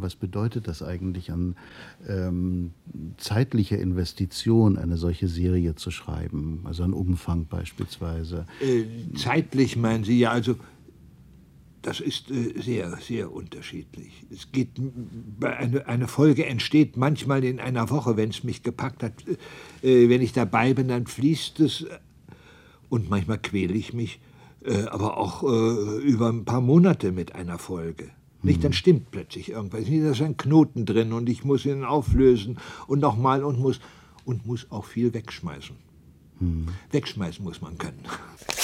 was bedeutet das eigentlich an zeitlicher Investition, eine solche Serie zu schreiben, also an Umfang beispielsweise? Zeitlich meinen Sie ja, also das ist sehr, sehr unterschiedlich. Es geht, eine Folge entsteht manchmal in einer Woche, wenn es mich gepackt hat. Wenn ich dabei bin, dann fließt es und manchmal quäle ich mich, aber auch über ein paar Monate mit einer Folge. Nicht, dann stimmt plötzlich irgendwas. Da ist ein Knoten drin und ich muss ihn auflösen und nochmal und muss auch viel wegschmeißen. Wegschmeißen muss man können.